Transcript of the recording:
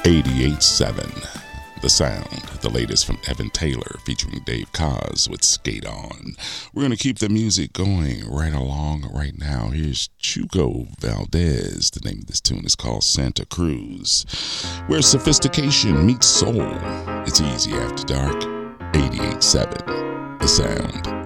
88.7 The Sound, the latest from Evan Taylor featuring Dave Koz with Skate On. We're going to keep the music going right along right now. Here's Chuco Valdez. The name of this tune is called Santa Cruz, where sophistication meets soul. It's easy after dark. 88.7 The Sound.